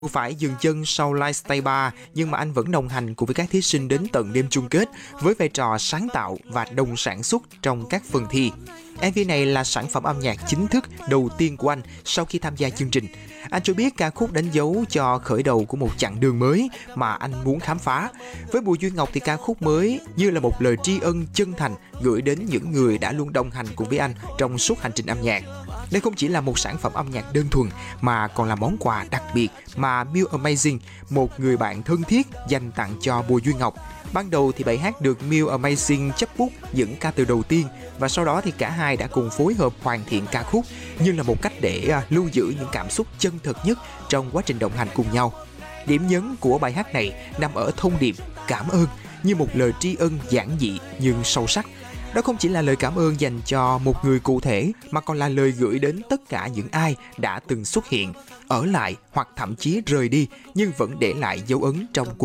Phải dừng chân sau Livestay Bar, nhưng mà anh vẫn đồng hành cùng với các thí sinh đến tận đêm chung kết với vai trò sáng tạo và đồng sản xuất trong các phần thi. MV này là sản phẩm âm nhạc chính thức đầu tiên của anh sau khi tham gia chương trình. Anh cho biết ca khúc đánh dấu cho khởi đầu của một chặng đường mới mà anh muốn khám phá. Với Bùi Duy Ngọc thì ca khúc mới như là một lời tri ân chân thành gửi đến những người đã luôn đồng hành cùng với anh trong suốt hành trình âm nhạc. Đây không chỉ là một sản phẩm âm nhạc đơn thuần mà còn là món quà đặc biệt mà Miu Amazing, một người bạn thân thiết, dành tặng cho Bùi Duy Ngọc. Ban đầu thì bài hát được Miu Amazing chấp bút những ca từ đầu tiên và sau đó thì cả hai đã cùng phối hợp hoàn thiện ca khúc như là một cách để lưu giữ những cảm xúc chân thật nhất trong quá trình đồng hành cùng nhau. Điểm nhấn của bài hát này nằm ở thông điệp cảm ơn, như một lời tri ân giản dị nhưng sâu sắc. Đó không chỉ là lời cảm ơn dành cho một người cụ thể mà còn là lời gửi đến tất cả những ai đã từng xuất hiện, ở lại hoặc thậm chí rời đi nhưng vẫn để lại dấu ấn trong cuộc